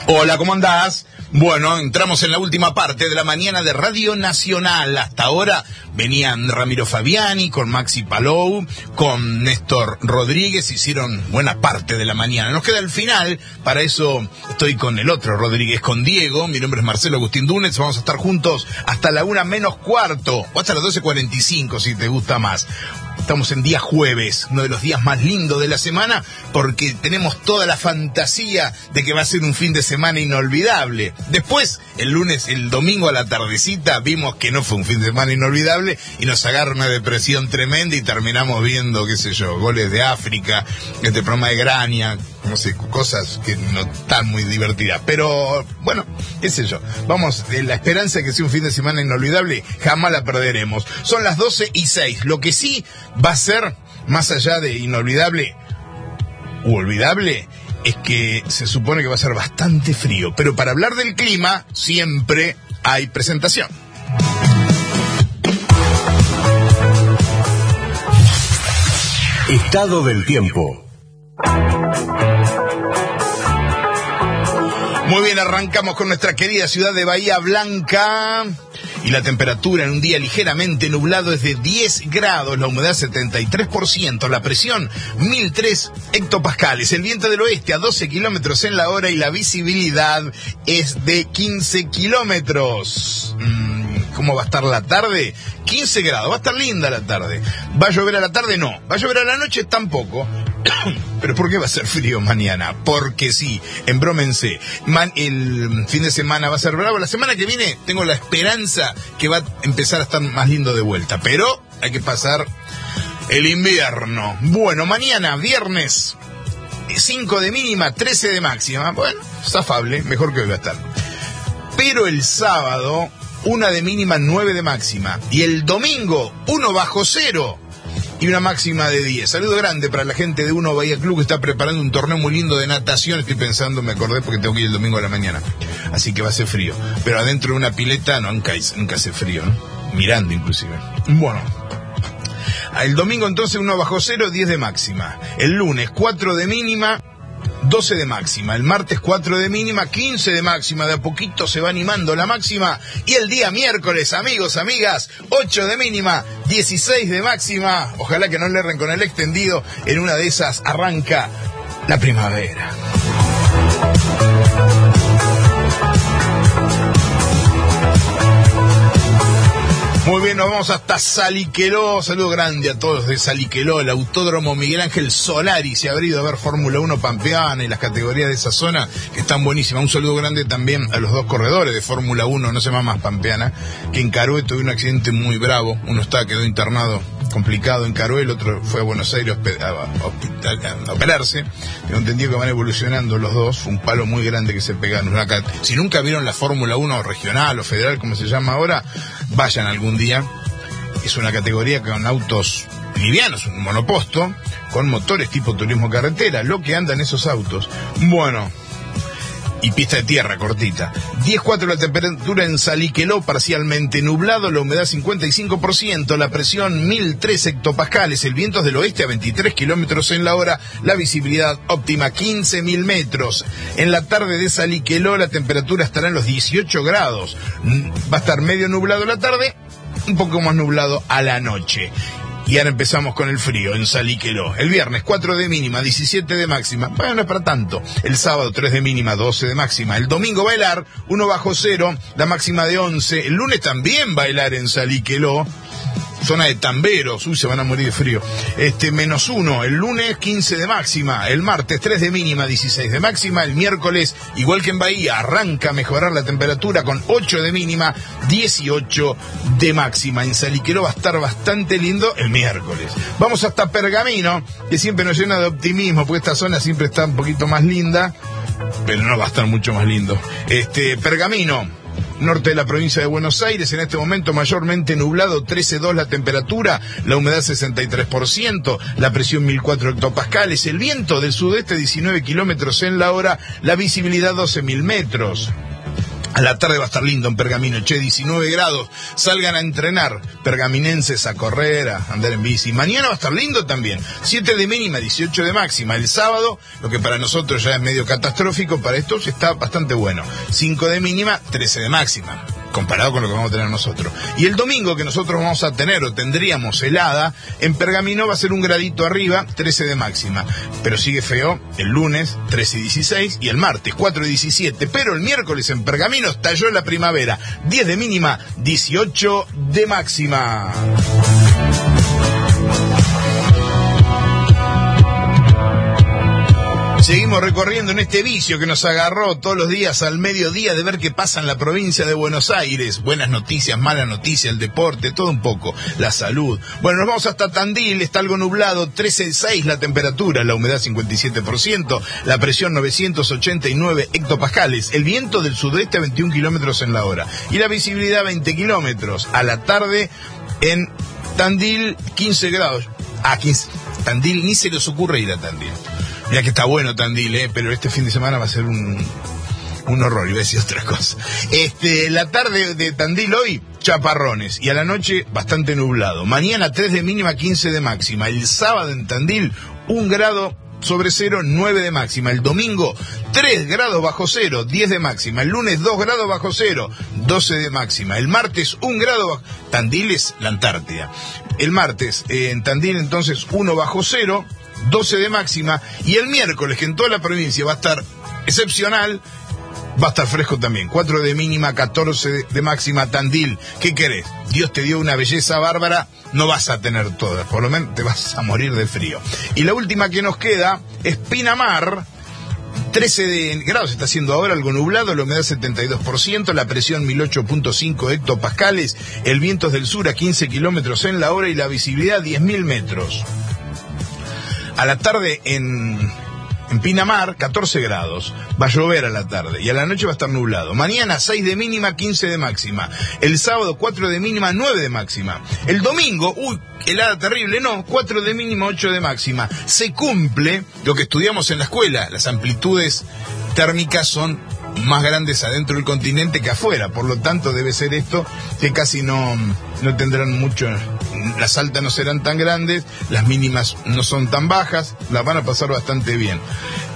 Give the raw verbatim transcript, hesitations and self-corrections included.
Hola, ¿cómo andás? Bueno, entramos en la última parte de la mañana de Radio Nacional. Hasta ahora venían Ramiro Fabiani con Maxi Palou, con Néstor Rodríguez, hicieron buena parte de la mañana. Nos queda el final, para eso estoy con el otro Rodríguez, con Diego. Mi nombre es Marcelo Agustín Dúnez, vamos a estar juntos hasta la una menos cuarto, o hasta las doce cuarenta y cinco si te gusta más. Estamos en día jueves, uno de los días más lindos de la semana, porque tenemos toda la fantasía de que va a ser un fin de semana inolvidable. Después, el lunes, el domingo a la tardecita, vimos que no fue un fin de semana inolvidable y nos agarra una depresión tremenda y terminamos viendo, qué sé yo, goles de África, este programa de Grania, no sé, cosas que no están muy divertidas. Pero, bueno, qué sé yo, vamos, eh, la esperanza de que sea un fin de semana inolvidable jamás la perderemos. Son las doce y seis, lo que sí va a ser, más allá de inolvidable u olvidable, es que se supone que va a ser bastante frío. Pero para hablar del clima, siempre hay presentación. Estado del tiempo. Muy bien, arrancamos con nuestra querida ciudad de Bahía Blanca. Y la temperatura en un día ligeramente nublado es de diez grados, la humedad setenta y tres por ciento, la presión mil tres hectopascales, el viento del oeste a doce kilómetros en la hora y la visibilidad es de quince kilómetros. ¿Cómo va a estar la tarde? quince grados, va a estar linda la tarde. ¿Va a llover a la tarde? No. ¿Va a llover a la noche? Tampoco. ¿Pero por qué va a ser frío mañana? Porque sí, embrómense. Man, el fin de semana va a ser bravo. La semana que viene tengo la esperanza que va a empezar a estar más lindo de vuelta. Pero hay que pasar el invierno. Bueno, mañana, viernes, cinco de mínima, trece de máxima. Bueno, zafable, mejor que hoy va a estar. Pero el sábado, una de mínima, nueve de máxima. Y el domingo, uno bajo cero. Y una máxima de diez. Saludo grande para la gente de Uno Bahía Club que está preparando un torneo muy lindo de natación. Estoy pensando, me acordé porque tengo que ir el domingo a la mañana. Así que va a ser frío. Pero adentro de una pileta no, nunca, nunca hace frío, ¿no? Mirando inclusive. Bueno. El domingo entonces uno bajo cero, diez de máxima. El lunes cuatro de mínima, doce de máxima. El martes cuatro de mínima, quince de máxima. De a poquito se va animando la máxima. Y el día miércoles, amigos, amigas, ocho de mínima, dieciséis de máxima. Ojalá que no le erren con el extendido. En una de esas arranca la primavera. Muy bien, nos vamos hasta Saliqueló. Saludo grande a todos de Saliqueló. El Autódromo Miguel Ángel Solari se ha abrido a ver Fórmula uno Pampeana y las categorías de esa zona que están buenísimas. Un saludo grande también a los dos corredores de Fórmula uno, no se llama más Pampeana, que en Carué tuvo un accidente muy bravo. Uno está, quedó internado complicado en Carué, el otro fue a Buenos Aires a, hospital, a operarse. Tengo entendido que van evolucionando los dos. Fue un palo muy grande que se pegaron. Una, si nunca vieron la Fórmula uno regional o federal, como se llama ahora, vayan algún día. Es una categoría con autos livianos, un monoposto, con motores tipo turismo carretera, lo que andan esos autos. Bueno, y pista de tierra cortita. diez cuatro la temperatura en Saliqueló, parcialmente nublado, la humedad cincuenta y cinco por ciento, la presión mil tres hectopascales, el viento es del oeste a veintitrés kilómetros en la hora, la visibilidad óptima quince mil metros. En la tarde de Saliqueló la temperatura estará en los dieciocho grados. Va a estar medio nublado la tarde, un poco más nublado a la noche. Y ahora empezamos con el frío en Saliqueló. El viernes cuatro de mínima, diecisiete de máxima. Bueno, no es para tanto. El sábado tres de mínima, doce de máxima. El domingo va a helar, uno bajo cero, la máxima de once. El lunes también va a helar en Saliqueló. Zona de Tamberos, uy, se van a morir de frío. Este, menos uno, el lunes quince de máxima, el martes tres de mínima, dieciséis de máxima, el miércoles, igual que en Bahía, arranca a mejorar la temperatura con ocho de mínima, dieciocho de máxima. En Saliqueló va a estar bastante lindo el miércoles. Vamos hasta Pergamino, que siempre nos llena de optimismo, porque esta zona siempre está un poquito más linda, pero no va a estar mucho más lindo. Este, Pergamino, norte de la provincia de Buenos Aires, en este momento mayormente nublado, trece coma dos la temperatura, la humedad sesenta y tres por ciento, la presión mil cuatro hectopascales, el viento del sudeste diecinueve kilómetros en la hora, la visibilidad doce mil metros. A la tarde va a estar lindo en Pergamino, che, diecinueve grados. Salgan a entrenar, pergaminenses, a correr, a andar en bici. Mañana va a estar lindo también. siete de mínima, dieciocho de máxima. El sábado, lo que para nosotros ya es medio catastrófico, para estos está bastante bueno. cinco de mínima, trece de máxima, comparado con lo que vamos a tener nosotros. Y el domingo, que nosotros vamos a tener, o tendríamos helada, en Pergamino va a ser un gradito arriba, trece de máxima. Pero sigue feo el lunes, trece y dieciséis, y el martes, cuatro y diecisiete. Pero el miércoles en Pergamino estalló la primavera, diez de mínima, dieciocho de máxima. Seguimos recorriendo en este vicio que nos agarró todos los días al mediodía de ver qué pasa en la provincia de Buenos Aires. Buenas noticias, malas noticias, el deporte, todo un poco, la salud. Bueno, nos vamos hasta Tandil, está algo nublado, trece coma seis la temperatura, la humedad cincuenta y siete por ciento, la presión novecientos ochenta y nueve hectopascales, el viento del sudeste a veintiún kilómetros en la hora y la visibilidad veinte kilómetros. A la tarde en Tandil, quince grados. Ah, quince. Tandil, ni se les ocurre ir a Tandil. Mira que está bueno Tandil, eh, pero este fin de semana va a ser un, un horror, iba a decir otra cosa. Este, la tarde de Tandil hoy, chaparrones, y a la noche bastante nublado. Mañana tres de mínima, quince de máxima. El sábado en Tandil, un grado sobre cero, nueve de máxima. El domingo, tres grados bajo cero, diez de máxima. El lunes, dos grados bajo cero, doce de máxima. El martes, un grado bajo... Tandil es la Antártida. El martes, eh, en Tandil, entonces, uno bajo cero, doce de máxima, y el miércoles, que en toda la provincia va a estar excepcional, va a estar fresco también, cuatro de mínima, catorce de máxima. Tandil, ¿qué querés? Dios te dio una belleza bárbara, no vas a tener todas, por lo menos te vas a morir de frío. Y la última que nos queda es Pinamar, trece de grados está haciendo ahora, algo nublado, la humedad setenta y dos por ciento, la presión mil ocho punto cinco hectopascales, el viento es del sur a quince kilómetros en la hora y la visibilidad diez mil metros. A la tarde en, en Pinamar, catorce grados. Va a llover a la tarde y a la noche va a estar nublado. Mañana, seis de mínima, quince de máxima. El sábado, cuatro de mínima, nueve de máxima. El domingo, uy, helada terrible, no, cuatro de mínima, ocho de máxima. Se cumple lo que estudiamos en la escuela. Las amplitudes térmicas son más grandes adentro del continente que afuera, por lo tanto debe ser esto que casi no, no tendrán mucho, las altas no serán tan grandes, las mínimas no son tan bajas, las van a pasar bastante bien.